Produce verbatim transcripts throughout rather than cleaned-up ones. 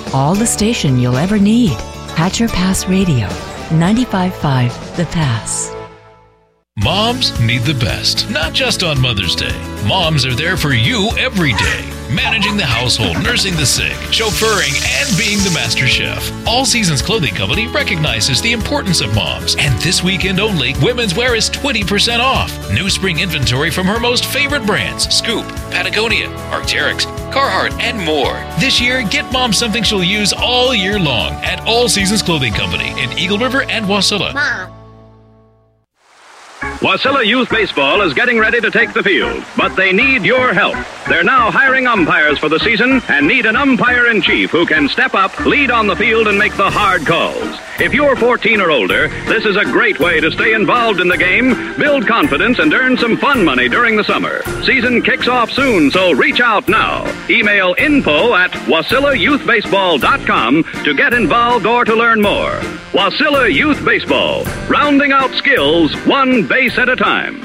all the station you'll ever need. Hatcher Pass Radio, ninety-five point five The Pass. Moms need the best, not just on Mother's Day. Moms are there for you every day. Managing the household, nursing the sick, chauffeuring, and being the master chef. All Seasons Clothing Company recognizes the importance of moms. And this weekend only, women's wear is twenty percent off. New spring inventory from her most favorite brands, Scoop, Patagonia, Arc'teryx, Carhartt, and more. This year, get mom something she'll use all year long at All Seasons Clothing Company in Eagle River and Wasilla. Mom. Wasilla Youth Baseball is getting ready to take the field, but they need your help. They're now hiring umpires for the season and need an umpire-in-chief who can step up, lead on the field, and make the hard calls. If you're fourteen or older, this is a great way to stay involved in the game, build confidence, and earn some fun money during the summer. Season kicks off soon, so reach out now. Email info at wasilla youth baseball dot com to get involved or to learn more. Wasilla Youth Baseball, rounding out skills one base at a time.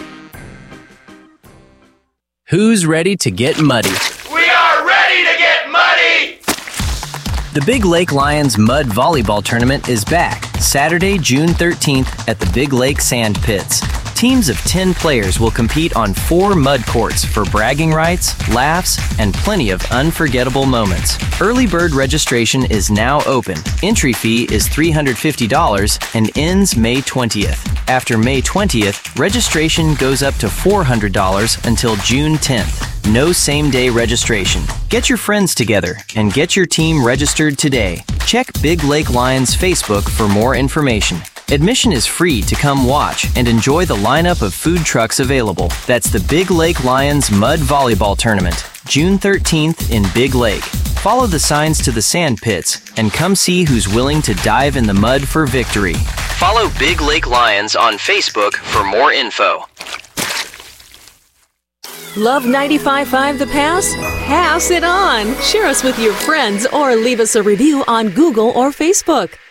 Who's ready to get muddy? We are ready to get muddy! The Big Lake Lions Mud Volleyball Tournament is back Saturday, June thirteenth at the Big Lake Sand Pits. Teams of ten players will compete on four mud courts for bragging rights, laughs, and plenty of unforgettable moments. Early bird registration is now open. Entry fee is three hundred fifty dollars and ends May twentieth. After May twentieth, registration goes up to four hundred dollars until June tenth. No same-day registration. Get your friends together and get your team registered today. Check Big Lake Lions Facebook for more information. Admission is free to come watch and enjoy the lineup of food trucks available. That's the Big Lake Lions Mud Volleyball Tournament, June thirteenth in Big Lake. Follow the signs to the sand pits and come see who's willing to dive in the mud for victory. Follow Big Lake Lions on Facebook for more info. Love ninety-five point five The Pass? Pass it on! Share us with your friends or leave us a review on Google or Facebook.